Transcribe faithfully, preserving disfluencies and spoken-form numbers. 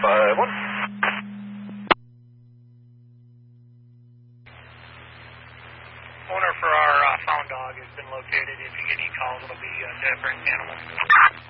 five one. Owner for our uh, found dog has been located. If you get any calls, it'll be a different animal.